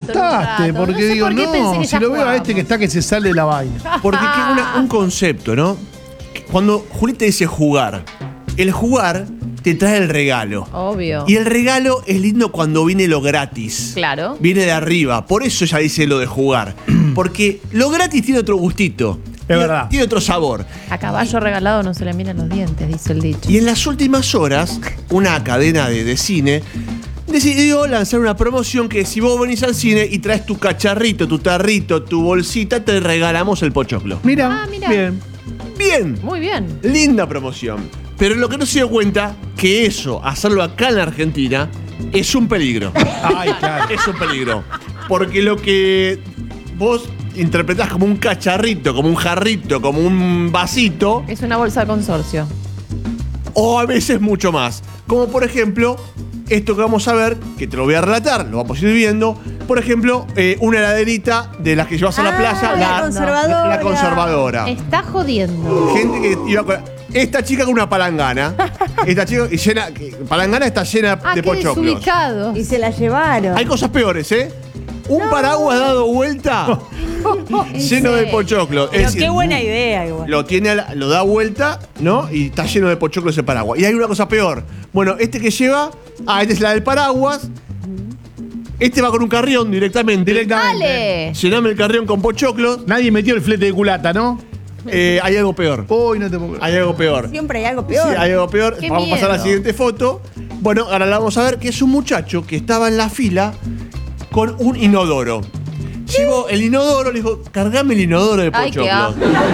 asustaste, porque digo, por qué pensé no, que si ya lo veo a jugábamos. este que está que se sale de la vaina. Porque un concepto, ¿no? Cuando Julieta dice jugar, el jugar te trae el regalo. Obvio. Y el regalo es lindo cuando viene lo gratis. Claro. Viene de arriba. Por eso ella dice lo de jugar. Porque lo gratis tiene otro gustito. Verdad. Tiene otro sabor. A caballo regalado no se le miran los dientes, dice el dicho. Y en las últimas horas, una cadena de cine decidió lanzar una promoción que si vos venís al cine y traes tu cacharrito, tu tarrito, tu bolsita, te regalamos el pochoclo. Mira, Mira. bien. Bien. Muy bien. Linda promoción. Pero lo que no se dio cuenta, que eso, hacerlo acá en la Argentina, es un peligro. Ay, claro. Es un peligro. Porque lo que vos interpretás como un cacharrito, como un jarrito, como un vasito, Es una bolsa de consorcio. o a veces mucho más. Como por ejemplo, esto que vamos a ver, que te lo voy a relatar, lo vamos a ir viendo. Por ejemplo, una heladerita de las que llevas a la playa, la conservadora. La conservadora. Está jodiendo. Gente que iba con. Esta chica con una palangana. Esta chica y llena. Palangana está llena Ah, de qué pochoclos. desubicado. Y se la llevaron. Hay cosas peores, ¿eh? Un paraguas dado vuelta lleno de pochoclos. Pero qué buena idea igual. Lo da vuelta, ¿no? Y está lleno de pochoclos ese paraguas. Y hay una cosa peor. Bueno, este que lleva. Este es la del paraguas. Este va con un carrión directamente. ¡Dale! Llename el carrión con pochoclos. Nadie metió el flete de culata, ¿no? Hay algo peor. Uy, no te puedo creer. Hay algo peor. Siempre hay algo peor. Sí, hay algo peor. Qué Vamos a pasar a la miedo. siguiente foto. Bueno, ahora la vamos a ver, que es un muchacho que estaba en la fila con un inodoro. Llevó el inodoro, le dijo, cargame el inodoro de Ay, qué pochoclo.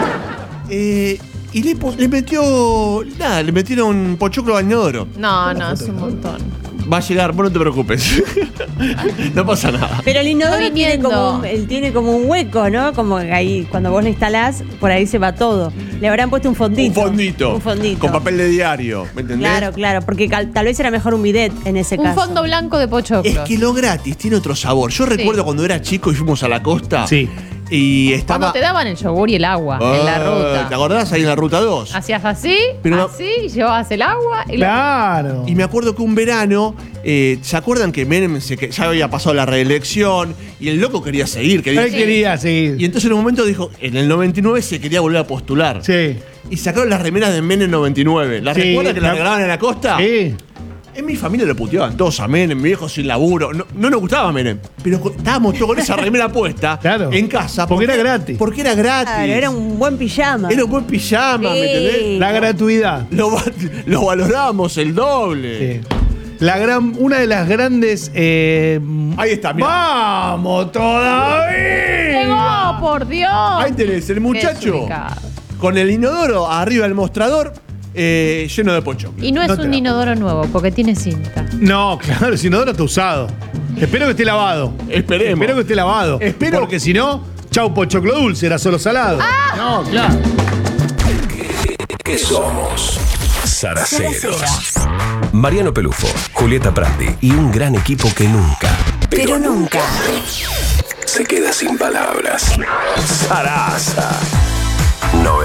Y le metió. Nada, le metieron pochoclo al inodoro. No, es un montón. Va a llegar, vos no te preocupes. No pasa nada. Pero el inodoro Estoy tiene viendo. tiene como un hueco, ¿no? Como que ahí, cuando vos lo instalás, por ahí se va todo. Le habrán puesto un fondito. Un fondito. Con papel de diario, ¿me entendés? Claro, porque tal vez era mejor un bidet en ese Un caso. fondo blanco de pochoclos. Es que lo gratis tiene otro sabor. Yo recuerdo cuando era chico y fuimos a la costa. Sí. Y estaba. Cuando te daban el yogur y el agua en la ruta. ¿Te acordás? Ahí en la ruta 2. Hacías así, Pero- así, llevabas el agua y Claro. Y me acuerdo que un verano, ¿se acuerdan que Menem que ya había pasado la reelección y el loco quería seguir? Él quería seguir. Y entonces en un momento dijo, en el 99 se quería volver a postular. Sí. Y sacaron las remeras de Menem 99. ¿Las Sí, recuerdan que las regalaban en la costa? Sí. En mi familia lo puteaban todos a Menem, mi viejo sin laburo. No nos gustaba Menem. Pero estábamos todos con esa remera puesta Claro. en casa. Porque era gratis. Porque era gratis. Claro, era un buen pijama. Era un buen pijama, Sí. ¿me entendés? La gratuidad. Lo valorábamos el doble. Sí. Una de las grandes. Ahí está, mirá. ¡Vamos todavía! llegó, por Dios. Ahí tenés, el Qué muchacho desubicado. con el inodoro arriba del mostrador lleno de pochoclo. Y no es No te un la inodoro nuevo, porque tiene cinta. No, claro, el inodoro está usado. Espero que esté lavado. Esperemos. Espero que esté lavado. Espero- Porque si no, chau pochoclo dulce, era solo salado. No, claro. ¿Qué somos? Zaraceros. Mariano Pelufo, Julieta Prandi y un gran equipo que nunca, Pero nunca. se queda sin palabras. Zaraza.